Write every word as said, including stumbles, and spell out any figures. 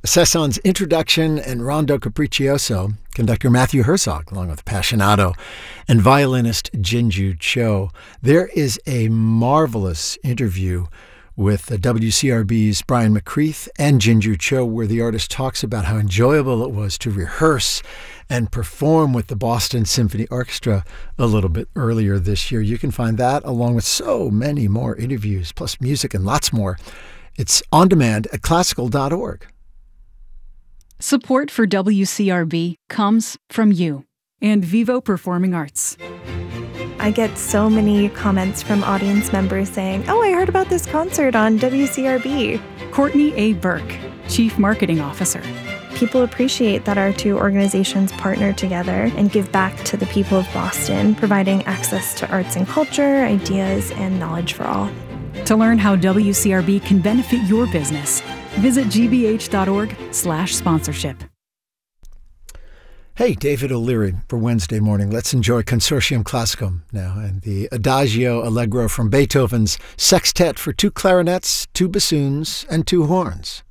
Ceson's introduction and Rondo Capriccioso, conductor Matthew Herzog, along with Passionato, and violinist Jinju Cho. There is a marvelous interview with the W C R B's Brian McCreath and Jinju Cho, where the artist talks about how enjoyable it was to rehearse and perform with the Boston Symphony Orchestra a little bit earlier this year. You can find that along with so many more interviews, plus music and lots more. It's on demand at classical dot org. Support for W C R B comes from you and Vivo Performing Arts. I get so many comments from audience members saying, oh, I heard about this concert on W C R B. Courtney A. Burke, Chief Marketing Officer. People appreciate that our two organizations partner together and give back to the people of Boston, providing access to arts and culture, ideas, and knowledge for all. To learn how W C R B can benefit your business, visit g b h dot org slash sponsorship. Hey, David O'Leary for Wednesday morning. Let's enjoy Consortium Classicum now and the Adagio Allegro from Beethoven's Sextet for two clarinets, two bassoons, and two horns.